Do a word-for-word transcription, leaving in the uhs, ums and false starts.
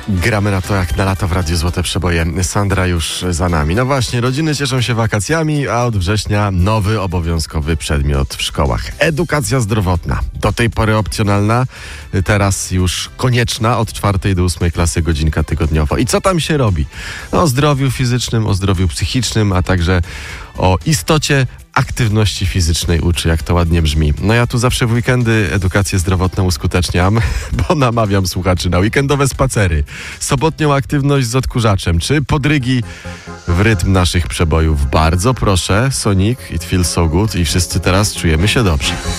Gramy na to jak na lato w Radiu Złote Przeboje. Sandra już za nami. No właśnie, rodziny cieszą się wakacjami, a od września nowy obowiązkowy przedmiot w szkołach. Edukacja zdrowotna. Do tej pory opcjonalna, teraz już konieczna od czwartej do ósmej klasy godzinka tygodniowo. I co tam się robi? No, o zdrowiu fizycznym, o zdrowiu psychicznym, a także o istocie aktywności fizycznej uczy, jak to ładnie brzmi. No ja tu zawsze w weekendy edukację zdrowotną uskuteczniam, bo namawiam słuchaczy na weekendowe spacery, sobotnią aktywność z odkurzaczem, czy podrygi w rytm naszych przebojów. Bardzo proszę, Sonic, It Feels So Good i wszyscy teraz czujemy się dobrze.